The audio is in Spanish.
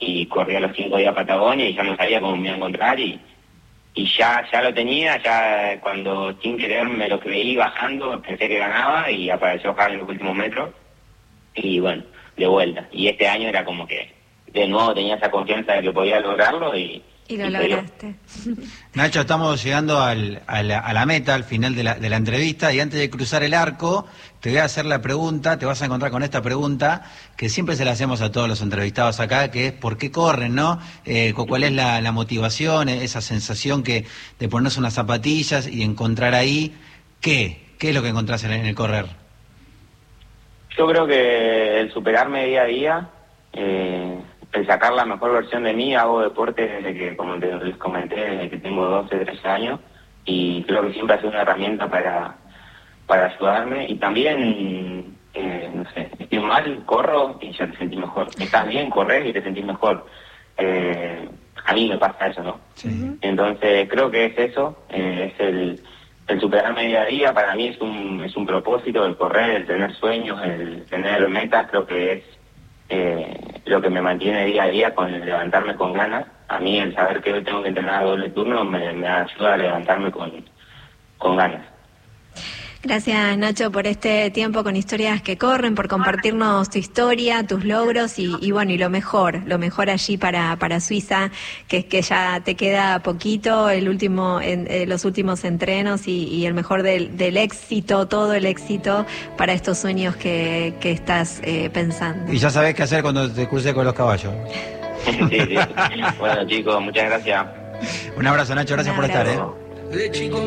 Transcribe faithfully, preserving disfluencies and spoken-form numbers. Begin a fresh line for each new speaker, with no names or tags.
y corrí a los cinco días a Patagonia y ya no sabía cómo me iba a encontrar y, y ya ya lo tenía, ya cuando sin querer me lo creí bajando, pensé que ganaba y apareció Javi en los últimos metros y bueno, de vuelta. Y este año era como que de nuevo tenía esa confianza de que podía lograrlo y
Y lo
y
lograste.
Nacho, estamos llegando al, a, la, a la meta, al final de la, de la entrevista, y antes de cruzar el arco, te voy a hacer la pregunta, te vas a encontrar con esta pregunta, que siempre se la hacemos a todos los entrevistados acá, que es ¿por qué corren, no? Eh, ¿Cuál es la, la motivación, esa sensación que de ponerse unas zapatillas y encontrar ahí, ¿qué? ¿Qué es lo que encontrás en, en el correr?
Yo creo que el superarme día a día, eh, el sacar la mejor versión de mí. Hago deporte desde que, como les comenté, desde que tengo doce, trece años, y creo que siempre ha sido una herramienta para, para ayudarme. Y también, eh, no sé, estoy mal, corro y ya te sentís mejor. Estás bien, corres y te sentís mejor. Eh, a mí me pasa eso, ¿no?
Sí.
Entonces creo que es eso, eh, es el, el superarme día a día. Para mí es un, es un propósito, el correr, el tener sueños, el tener metas. Creo que es Eh, lo que me mantiene día a día con el levantarme con ganas. A mí el saber que hoy tengo que entrenar a doble turno me, me ayuda a levantarme con, con ganas.
Gracias, Nacho, por este tiempo con Historias que Corren, por compartirnos tu historia, tus logros y, y bueno, y lo mejor, lo mejor allí para, para Suiza, que es que ya te queda poquito, el último, en, eh, los últimos entrenos y, y el mejor del, del éxito, todo el éxito para estos sueños que, que estás eh, pensando.
Y ya sabés qué hacer cuando te cruces con los caballos.
Sí, sí. Bueno, chicos, muchas gracias.
Un abrazo, Nacho, gracias
Un
por estar,
abrazo.
¿eh?
De chico